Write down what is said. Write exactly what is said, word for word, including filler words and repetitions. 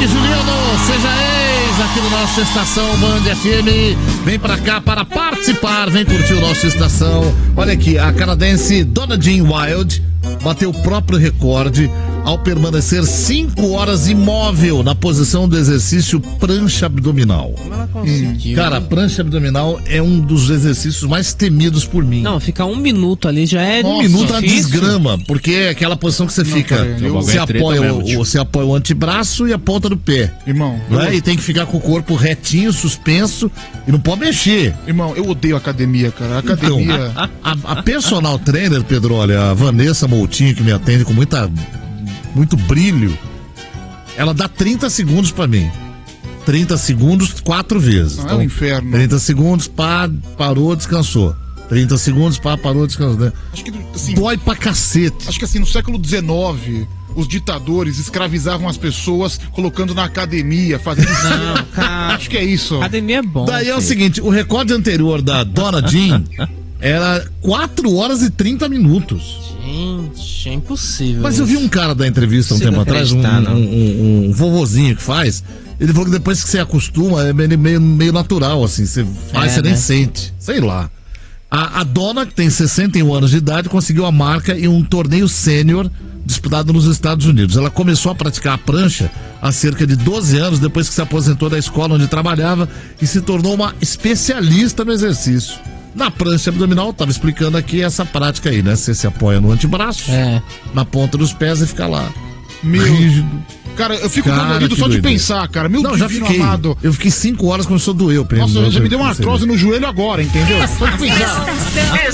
Henrique Juliano, seja ex aqui no nosso Estação Band F M. Vem pra cá para participar, vem curtir o nosso Estação. Olha aqui, a canadense Donna Jean Wild bateu o próprio recorde ao permanecer cinco horas imóvel na posição do exercício prancha abdominal. Como ela conseguiu? Cara, a prancha abdominal é um dos exercícios mais temidos por mim. Não, ficar um minuto ali já é Um minuto é uma desgrama, porque é aquela posição que você Não, fica, cara, eu- você, é treta apoia mesmo, o, tipo. você apoia o antebraço e a ponta do pé. Irmão, Né? eu, E tem que ficar com o corpo retinho, suspenso, e não pode mexer. irmão, eu odeio academia, cara. Então, Academia. a, a personal trainer, Pedro, olha, a Vanessa Moutinho, que me atende com muita, muito brilho, ela dá trinta segundos pra mim. trinta segundos, quatro vezes. Não, é um inferno. trinta segundos, pá, parou, descansou. trinta segundos, pá, parou, descansou. Né? Acho que, assim, Dói pra cacete. acho que assim, no século dezenove, os ditadores escravizavam as pessoas colocando na academia, fazendo isso. Não, cara. Acho que é isso. Academia é bom. Daí é o filho. seguinte, o recorde anterior da Donna Jean era quatro horas e trinta minutos. Gente, é impossível. Mas eu vi um cara da entrevista um Consigo tempo atrás, um, acreditar, um, não. um, um vovozinho que faz, ele falou que depois que você acostuma, é meio, meio, meio natural, assim, você faz, É, você nem né? sente, sei lá. A, a Donna, que tem sessenta e um anos de idade, conseguiu a marca em um torneio sênior disputado nos Estados Unidos. Ela começou a praticar a prancha há cerca de doze anos, depois que se aposentou da escola onde trabalhava e se tornou uma especialista no exercício. Na prancha abdominal, estava explicando aqui essa prática aí, né? Você se apoia no antebraço, É. na ponta dos pés e fica lá. Meu, Rígido. cara, eu fico Cara, dolorido que só de doideira. pensar, cara. Meu Não, já divino fiquei. amado. Eu fiquei cinco horas, começou a doer o pé. Nossa, já me deu uma Você vê. artrose no joelho agora, entendeu? Só de pensar. Estação